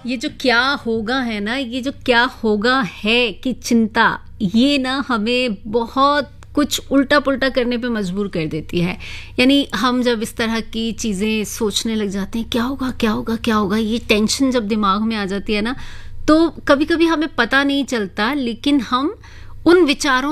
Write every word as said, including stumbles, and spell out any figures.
ये जो क्या होगा है ना, ये जो क्या होगा है कि चिंता, ये ना हमें बहुत कुछ उल्टा पुल्टा करने पे मजबूर कर देती है। यानी हम जब इस तरह की चीज़ें सोचने लग जाते हैं, क्या होगा क्या होगा क्या होगा, ये टेंशन जब दिमाग में आ जाती है ना, तो कभी कभी हमें पता नहीं चलता, लेकिन हम उन विचारों